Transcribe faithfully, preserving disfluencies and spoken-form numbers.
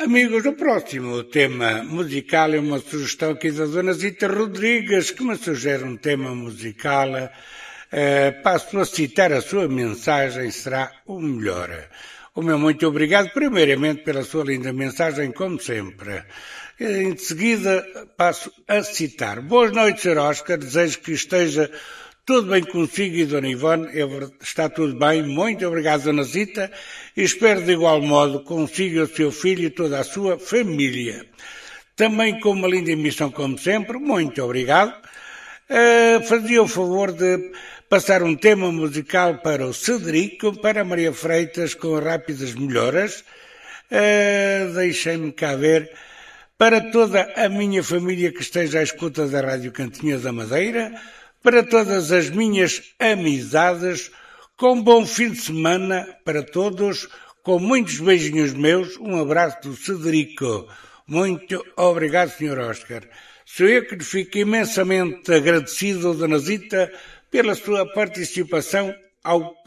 Amigos, o próximo tema musical é uma sugestão aqui da Dona Zita Rodrigues, que me sugere um tema musical. Uh, passo a citar a sua mensagem, será o melhor. O meu muito obrigado, primeiramente, pela sua linda mensagem, como sempre. Em seguida, passo a citar. Boas noites, senhor Oscar. Desejo que esteja tudo bem consigo e Dona Ivone. Está tudo bem. Muito obrigado, Dona Zita. E espero de igual modo consiga o seu filho e toda a sua família. Também com uma linda emissão, como sempre. Muito obrigado. Uh, fazia o favor de passar um tema musical para o Cedrico, para a Maria Freitas, com rápidas melhoras. Uh, Deixem-me cá ver. Para toda a minha família que esteja à escuta da Rádio Cantinha da Madeira, para todas as minhas amizades, com bom fim de semana para todos, com muitos beijinhos meus, um abraço do Cedrico. Muito obrigado, senhor Oscar. Sou eu que lhe fico imensamente agradecido, Dona Zita, pela sua participação ao